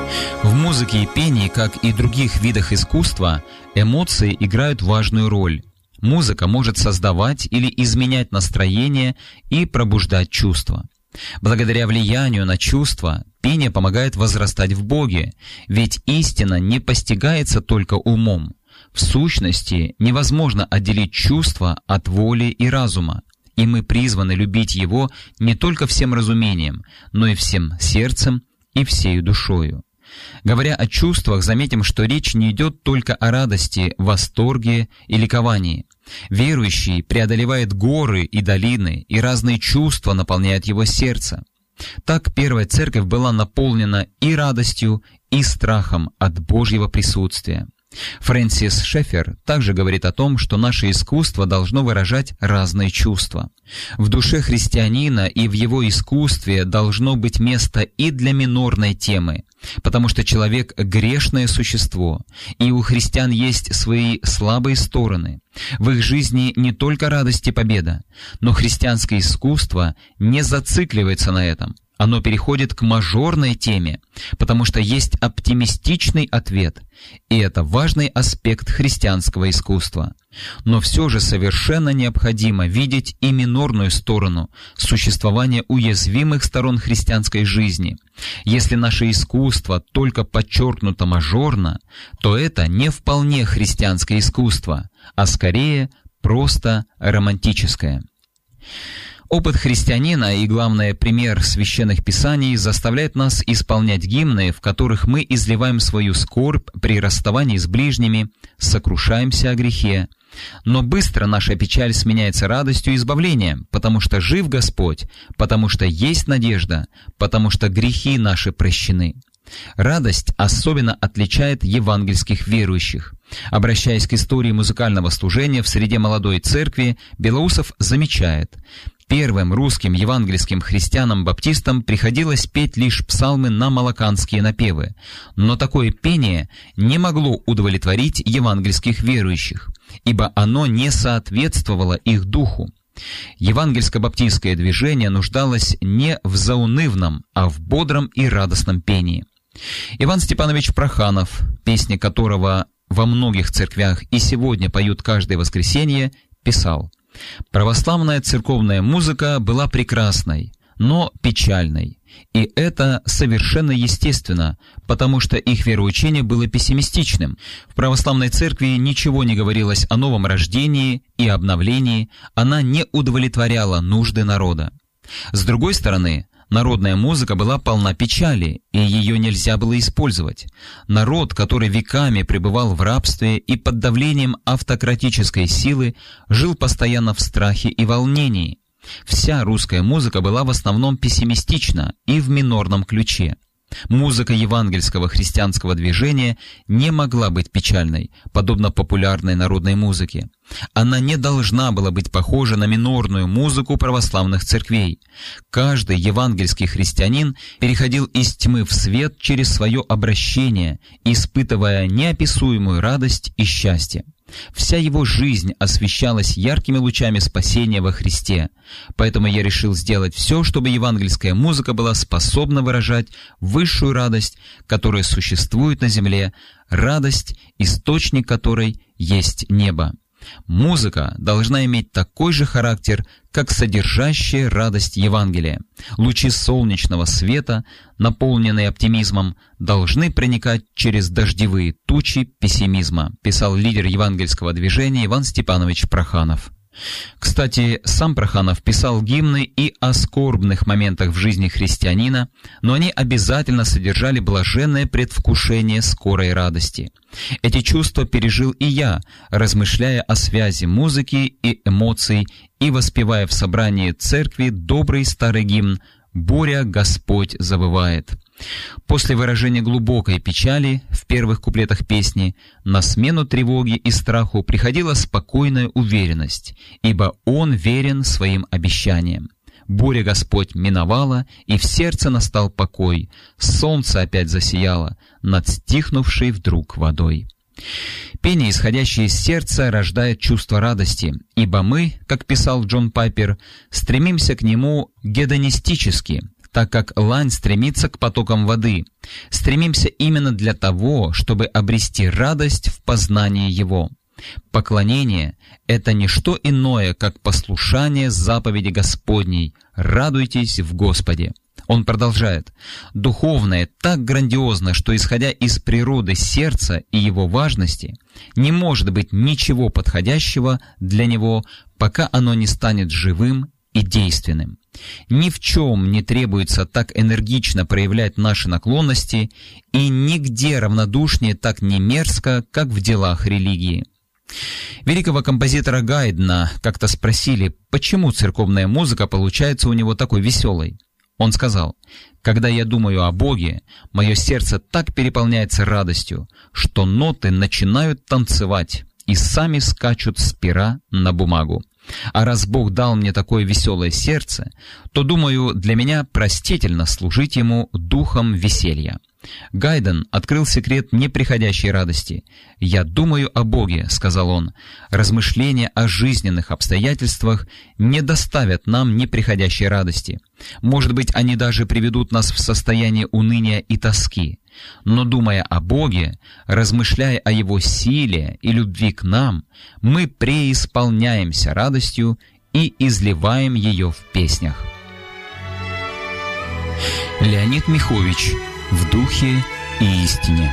В музыке и пении, как и других видах искусства, эмоции играют важную роль. Музыка может создавать или изменять настроение и пробуждать чувства. Благодаря влиянию на чувства, пение помогает возрастать в Боге, ведь истина не постигается только умом. В сущности, невозможно отделить чувства от воли и разума, и мы призваны любить Его не только всем разумением, но и всем сердцем и всею душою. Говоря о чувствах, заметим, что речь не идет только о радости, восторге и ликовании. Верующий преодолевает горы и долины, и разные чувства наполняют его сердце. Так первая церковь была наполнена и радостью, и страхом от Божьего присутствия. Фрэнсис Шеффер также говорит о том, что наше искусство должно выражать разные чувства. В душе христианина и в его искусстве должно быть место и для минорной темы, потому что человек — грешное существо, и у христиан есть свои слабые стороны. В их жизни не только радость и победа, но христианское искусство не зацикливается на этом. Оно переходит к мажорной теме, потому что есть оптимистичный ответ, и это важный аспект христианского искусства. Но все же совершенно необходимо видеть и минорную сторону существования уязвимых сторон христианской жизни. Если наше искусство только подчеркнуто мажорно, то это не вполне христианское искусство, а скорее просто романтическое. Опыт христианина и, главное, пример священных писаний заставляет нас исполнять гимны, в которых мы изливаем свою скорбь при расставании с ближними, сокрушаемся о грехе. Но быстро наша печаль сменяется радостью избавления, потому что жив Господь, потому что есть надежда, потому что грехи наши прощены. Радость особенно отличает евангельских верующих. Обращаясь к истории музыкального служения в среде молодой церкви, Белоусов замечает: первым русским евангельским христианам-баптистам приходилось петь лишь псалмы на молоканские напевы, но такое пение не могло удовлетворить евангельских верующих, ибо оно не соответствовало их духу. Евангельско-баптистское движение нуждалось не в заунывном, а в бодром и радостном пении. Иван Степанович Проханов, песни которого во многих церквях и сегодня поют каждое воскресенье, писал: «Православная церковная музыка была прекрасной, но печальной, и это совершенно естественно, потому что их вероучение было пессимистичным. В православной церкви ничего не говорилось о новом рождении и обновлении, она не удовлетворяла нужды народа. С другой стороны, народная музыка была полна печали, и ее нельзя было использовать. Народ, который веками пребывал в рабстве и под давлением автократической силы, жил постоянно в страхе и волнении. Вся русская музыка была в основном пессимистична и в минорном ключе. Музыка евангельского христианского движения не могла быть печальной, подобно популярной народной музыке. Она не должна была быть похожа на минорную музыку православных церквей. Каждый евангельский христианин переходил из тьмы в свет через свое обращение, испытывая неописуемую радость и счастье. Вся его жизнь освещалась яркими лучами спасения во Христе. Поэтому я решил сделать все, чтобы евангельская музыка была способна выражать высшую радость, которая существует на земле, радость, источник которой есть небо. Музыка должна иметь такой же характер, как содержащая радость Евангелия. Лучи солнечного света, наполненные оптимизмом, должны проникать через дождевые тучи пессимизма, писал лидер евангельского движения Иван Степанович Проханов. Кстати, сам Проханов писал гимны и о скорбных моментах в жизни христианина, но они обязательно содержали блаженное предвкушение скорой радости. Эти чувства пережил и я, размышляя о связи музыки и эмоций и воспевая в собрании церкви добрый старый гимн «Буря Господь завывает». После выражения глубокой печали в первых куплетах песни на смену тревоги и страху приходила спокойная уверенность, ибо Он верен своим обещаниям. Буря Господь миновала, и в сердце настал покой, солнце опять засияло над стихнувшей вдруг водой. Пение, исходящее из сердца, рождает чувство радости, ибо мы, как писал Джон Пайпер, стремимся к нему гедонистически, так как лань стремится к потокам воды. Стремимся именно для того, чтобы обрести радость в познании Его. Поклонение — это не что иное, как послушание заповеди Господней «Радуйтесь в Господе». Он продолжает: «Духовное так грандиозно, что, исходя из природы сердца и его важности, не может быть ничего подходящего для него, пока оно не станет живым и действенным. Ни в чем не требуется так энергично проявлять наши наклонности, и нигде равнодушнее так не мерзко, как в делах религии». Великого композитора Гайдна как-то спросили, почему церковная музыка получается у него такой веселой. Он сказал: «Когда я думаю о Боге, мое сердце так переполняется радостью, что ноты начинают танцевать и сами скачут с пера на бумагу. А раз Бог дал мне такое веселое сердце, то, думаю, для меня простительно служить Ему духом веселья». Гайден открыл секрет неприходящей радости. «Я думаю о Боге», — сказал он. «Размышления о жизненных обстоятельствах не доставят нам неприходящей радости. Может быть, они даже приведут нас в состояние уныния и тоски. Но, думая о Боге, размышляя о Его силе и любви к нам, мы преисполняемся радостью и изливаем ее в песнях». Леонид Михович. В духе и истине.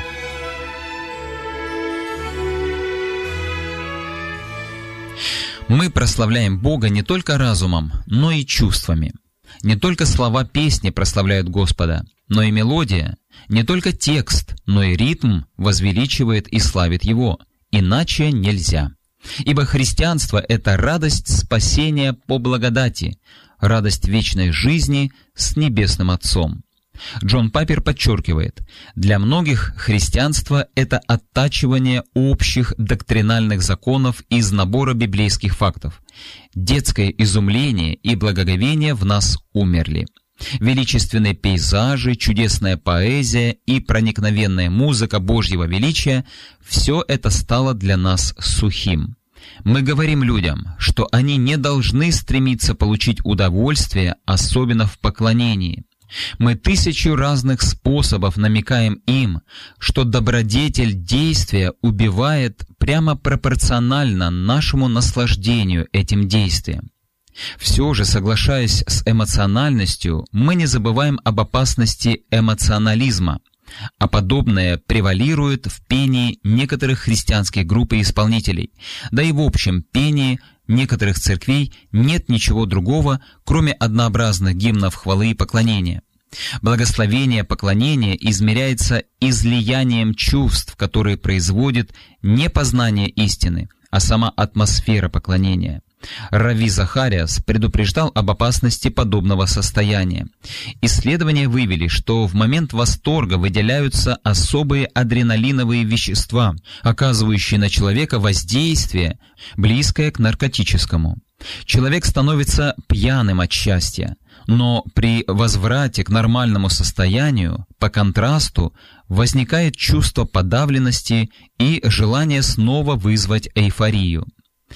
Мы прославляем Бога не только разумом, но и чувствами. Не только слова песни прославляют Господа, но и мелодия, не только текст, но и ритм возвеличивает и славит Его. Иначе нельзя. Ибо христианство — это радость спасения по благодати, радость вечной жизни с Небесным Отцом. Джон Пайпер подчеркивает: для многих христианство — это оттачивание общих доктринальных законов из набора библейских фактов. Детское изумление и благоговение в нас умерли. Величественные пейзажи, чудесная поэзия и проникновенная музыка Божьего величия — все это стало для нас сухим. Мы говорим людям, что они не должны стремиться получить удовольствие, особенно в поклонении. Мы 1000 разных способов намекаем им, что добродетель действия убивает прямо пропорционально нашему наслаждению этим действием. Все же, соглашаясь с эмоциональностью, мы не забываем об опасности эмоционализма, а подобное превалирует в пении некоторых христианских групп и исполнителей, да и в общем пении некоторых церквей нет ничего другого, кроме однообразных гимнов хвалы и поклонения. Благословение поклонения измеряется излиянием чувств, которые производит не познание истины, а сама атмосфера поклонения. Рави Захариас предупреждал об опасности подобного состояния. Исследования выявили, что в момент восторга выделяются особые адреналиновые вещества, оказывающие на человека воздействие, близкое к наркотическому. Человек становится пьяным от счастья, но при возврате к нормальному состоянию, по контрасту, возникает чувство подавленности и желание снова вызвать эйфорию.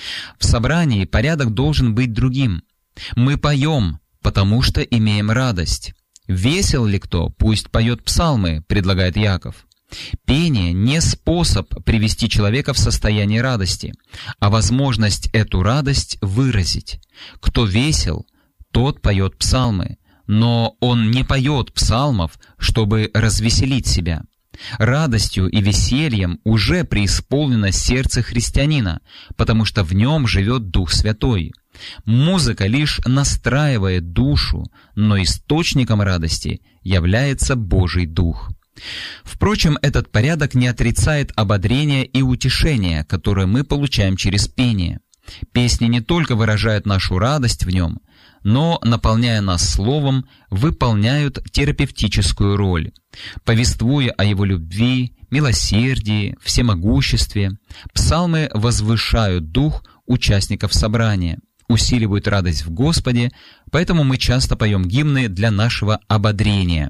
В собрании порядок должен быть другим. Мы поем, потому что имеем радость. Весел ли кто, пусть поет псалмы, предлагает Яков. Пение не способ привести человека в состояние радости, а возможность эту радость выразить. Кто весел, тот поет псалмы, но он не поет псалмов, чтобы развеселить себя. Радостью и весельем уже преисполнено сердце христианина, потому что в нем живет Дух Святой. Музыка лишь настраивает душу, но источником радости является Божий Дух. Впрочем, этот порядок не отрицает ободрения и утешения, которые мы получаем через пение. Песни не только выражают нашу радость в нем, но, наполняя нас словом, выполняют терапевтическую роль. Повествуя о Его любви, милосердии, всемогуществе, псалмы возвышают дух участников собрания, усиливают радость в Господе, поэтому мы часто поем гимны для нашего ободрения.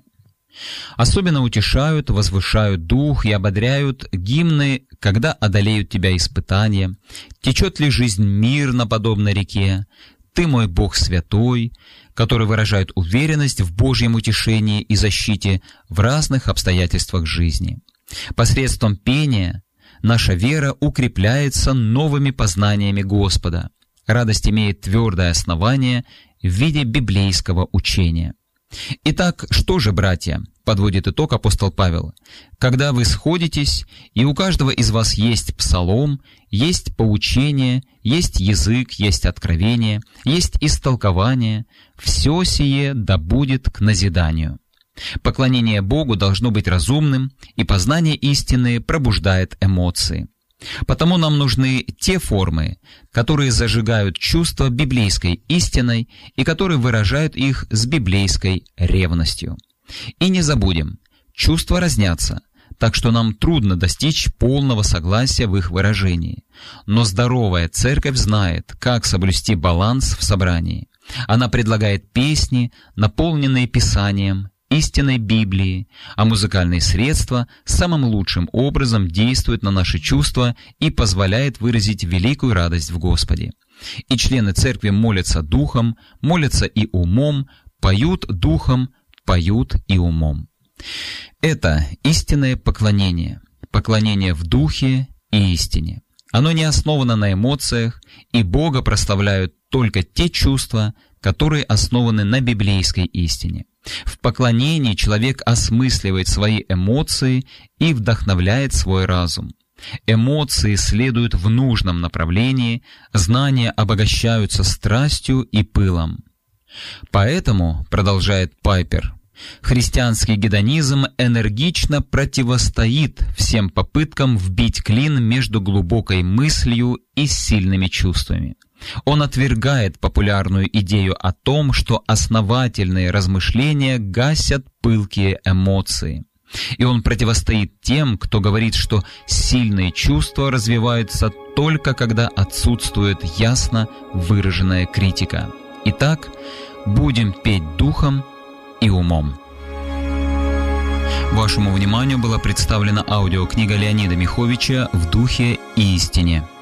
Особенно утешают, возвышают дух и ободряют гимны, когда одолеют тебя испытания, течет ли жизнь мирно, подобно реке, «Ты мой Бог святой», который выражает уверенность в Божьем утешении и защите в разных обстоятельствах жизни. Посредством пения наша вера укрепляется новыми познаниями Господа. Радость имеет твердое основание в виде библейского учения. «Итак, что же, братья?» — подводит итог апостол Павел. «Когда вы сходитесь, и у каждого из вас есть псалом, есть поучение, есть язык, есть откровение, есть истолкование, все сие да будет к назиданию». Поклонение Богу должно быть разумным, и познание истины пробуждает эмоции. Потому нам нужны те формы, которые зажигают чувства библейской истиной и которые выражают их с библейской ревностью. И не забудем, чувства разнятся, так что нам трудно достичь полного согласия в их выражении. Но здоровая церковь знает, как соблюсти баланс в собрании. Она предлагает песни, наполненные Писанием, истинной Библии, а музыкальные средства самым лучшим образом действуют на наши чувства и позволяют выразить великую радость в Господе. И члены церкви молятся духом, молятся и умом, поют духом, поют и умом. Это истинное поклонение, поклонение в духе и истине. Оно не основано на эмоциях, и Бога прославляют только те чувства, которые основаны на библейской истине. В поклонении человек осмысливает свои эмоции и вдохновляет свой разум. Эмоции следуют в нужном направлении, знания обогащаются страстью и пылом. Поэтому, продолжает Пайпер, христианский гедонизм энергично противостоит всем попыткам вбить клин между глубокой мыслью и сильными чувствами. Он отвергает популярную идею о том, что основательные размышления гасят пылкие эмоции. И он противостоит тем, кто говорит, что сильные чувства развиваются только когда отсутствует ясно выраженная критика. Итак, будем петь духом и умом. Вашему вниманию была представлена аудиокнига Леонида Миховича «В духе и истине».